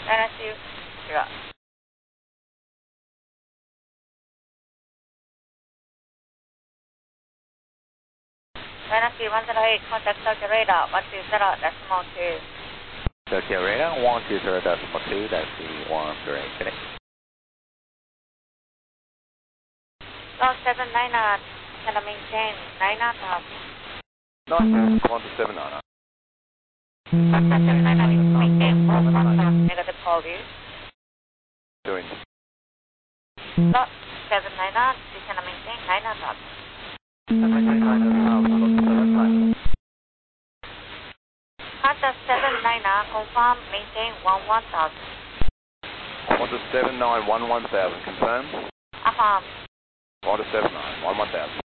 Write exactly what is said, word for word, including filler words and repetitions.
Nine two zero. Nine two one zero eight. Contact Tokyo radar one two zero decimal two. Tokyo radar one two zero decimal two. That's the one three. Connect. Lost seven nine nine. Can I maintain nine nine thousand? Nice. One to seven nine. Contact seven nine nine. Maintain one one thousand. Negative call view. Doing. Lost seven nine nine. Can I maintain nine nine thousand? Contact seven nine nine. Confirm. Maintain one one thousand. One to seven nine one one thousand. Confirm. Affirm. One to seven nine one one thousand.